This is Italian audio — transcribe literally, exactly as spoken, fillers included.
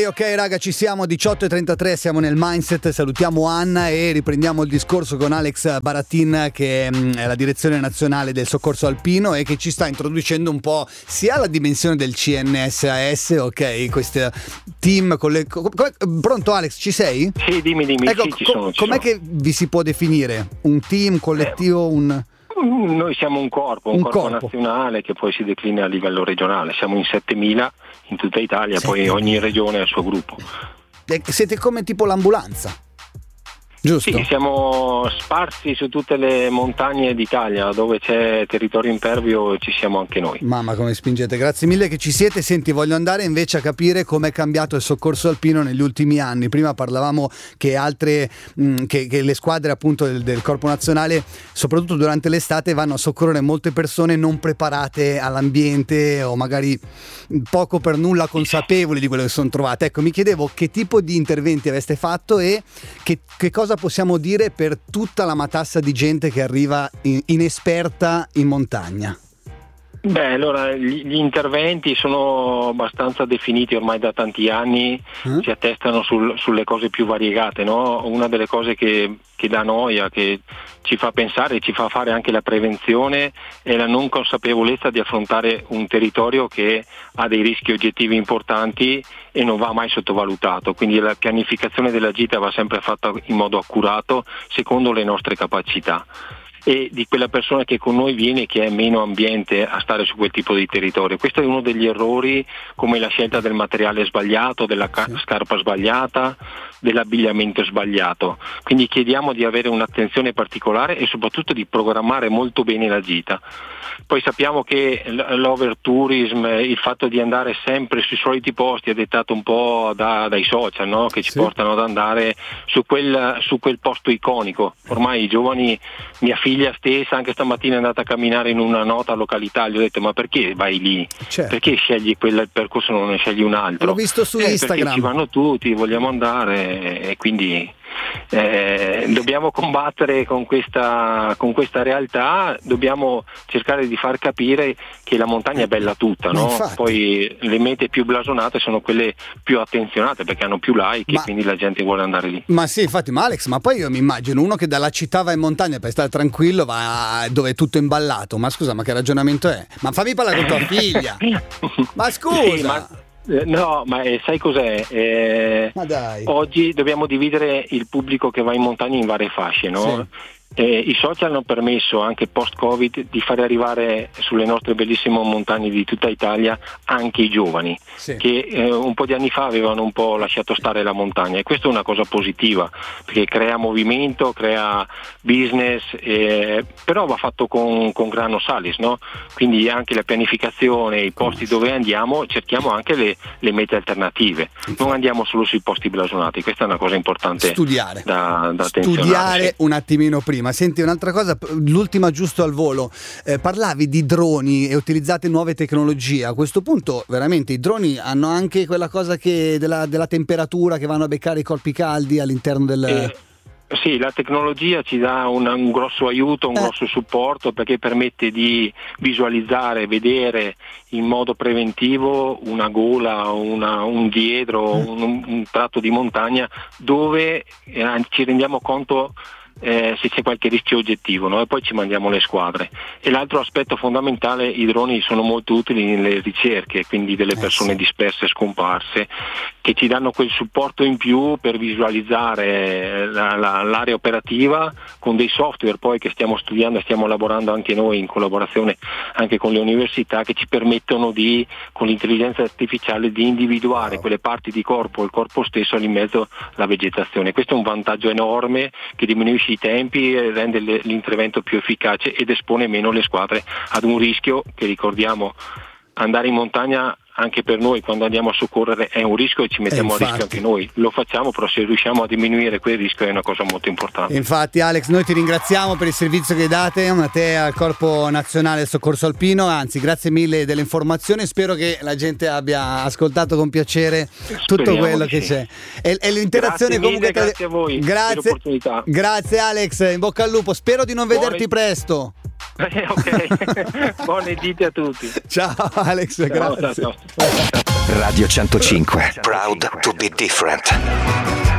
Ok, ok raga, ci siamo, diciotto e trentatré, siamo nel mindset, salutiamo Anna e riprendiamo il discorso con Alex Baratin, che è la direzione nazionale del soccorso alpino e che ci sta introducendo un po' sia la dimensione del C N S A S, ok, questo team con le... Pronto Alex, ci sei? Sì, dimmi, dimmi, ecco, sì, ci co- sono. Ci com'è sono. che vi si può definire? Un team, collettivo, un... Noi siamo un corpo, un, Un corpo, corpo. nazionale che poi si declina a livello regionale. Siamo in settemila in tutta Italia, poi settemila. ogni regione ha il suo gruppo. E siete come tipo l'ambulanza, giusto? Sì, siamo sparsi su tutte le montagne d'Italia, dove c'è territorio impervio ci siamo anche noi. Mamma come spingete, grazie mille che ci siete. Senti, voglio andare invece a capire come è cambiato il soccorso alpino negli ultimi anni. Prima parlavamo che altre mh, che, che le squadre appunto del, del Corpo Nazionale, soprattutto durante l'estate, vanno a soccorrere molte persone non preparate all'ambiente o magari poco per nulla consapevoli di quello che sono trovate. Ecco, mi chiedevo che tipo di interventi aveste fatto e che, che cosa possiamo dire per tutta la matassa di gente che arriva in, inesperta in montagna. Beh, allora gli, gli interventi sono abbastanza definiti ormai da tanti anni, eh? si attestano sul, sulle cose più variegate, no? Una delle cose che, che dà noia, che ci fa pensare, ci fa fare anche la prevenzione, è la non consapevolezza di affrontare un territorio che ha dei rischi oggettivi importanti e non va mai sottovalutato, quindi la pianificazione della gita va sempre fatta in modo accurato secondo le nostre capacità e di quella persona che con noi viene che è meno ambiente a stare su quel tipo di territorio. Questo è uno degli errori, come la scelta del materiale sbagliato, della ca- scarpa sbagliata, dell'abbigliamento sbagliato. Quindi chiediamo di avere un'attenzione particolare e soprattutto di programmare molto bene la gita. Poi sappiamo che l'overtourism, il fatto di andare sempre sui soliti posti è dettato un po' da, dai social, no? Che ci sì. portano ad andare su quel, su quel posto iconico. Ormai i giovani, mia figlia stessa anche stamattina è andata a camminare in una nota località, gli ho detto ma perché vai lì? Certo. Perché scegli quel percorso, non ne scegli un altro? L'ho visto su eh, Instagram. Perché ci vanno tutti, vogliamo andare e quindi... Eh, dobbiamo combattere con questa, con questa realtà, dobbiamo cercare di far capire che la montagna è bella tutta, no? Poi le mete più blasonate sono quelle più attenzionate perché hanno più like ma, e quindi la gente vuole andare lì. Ma sì, infatti, ma Alex, ma poi io mi immagino uno che dalla città va in montagna per stare tranquillo, va dove è tutto imballato, ma scusa, ma che ragionamento è? Ma fammi parlare con tua figlia. Ma scusa! Sì, ma... No, ma eh, sai cos'è? Eh, ma dai. Oggi dobbiamo dividere il pubblico che va in montagna in varie fasce, no? Sì. Eh, I social hanno permesso anche post-Covid di fare arrivare sulle nostre bellissime montagne di tutta Italia anche i giovani, sì. che eh, un po' di anni fa avevano un po' lasciato stare la montagna e questa è una cosa positiva perché crea movimento, crea business, eh, però va fatto con, con grano salis, no? Quindi anche la pianificazione, i posti dove andiamo, cerchiamo anche le, le mete alternative, non andiamo solo sui posti blasonati, questa è una cosa importante studiare, da, da studiare sì. un attimino prima. Ma senti un'altra cosa, l'ultima giusto al volo, eh, parlavi di droni e utilizzate nuove tecnologie. A questo punto veramente i droni hanno anche quella cosa che della, della temperatura, che vanno a beccare i corpi caldi all'interno del... Eh. Sì, la tecnologia ci dà un, un grosso aiuto, un eh. grosso supporto perché permette di visualizzare, vedere in modo preventivo una gola, una, un diedro, eh. un, un tratto di montagna dove eh, ci rendiamo conto Eh, se c'è qualche rischio oggettivo, no? E poi ci mandiamo le squadre. E l'altro aspetto fondamentale, i droni sono molto utili nelle ricerche, quindi delle persone eh sì. disperse, scomparse, che ci danno quel supporto in più per visualizzare la, la, l'area operativa con dei software poi che stiamo studiando e stiamo lavorando anche noi in collaborazione anche con le università, che ci permettono di, con l'intelligenza artificiale, di individuare quelle parti di corpo, il corpo stesso lì in mezzo alla vegetazione. Questo è un vantaggio enorme che diminuisce i tempi, rende l'intervento più efficace ed espone meno le squadre ad un rischio che, ricordiamo, andare in montagna anche per noi quando andiamo a soccorrere è un rischio e ci mettiamo eh, a rischio anche noi, lo facciamo, però se riusciamo a diminuire quel rischio è una cosa molto importante. Infatti Alex, noi ti ringraziamo per il servizio che date a te, al Corpo Nazionale del Soccorso Alpino, anzi grazie mille delle informazioni, spero che la gente abbia ascoltato con piacere tutto Speriamo quello che sì. c'è e, e l'interazione grazie comunque mille, tra... grazie a voi grazie, per l'opportunità. Grazie Alex, in bocca al lupo, spero di non Buone... vederti presto. Ok, buone dite a tutti. Ciao Alex, ciao, grazie. Ciao, ciao. Radio centocinque, proud to be different.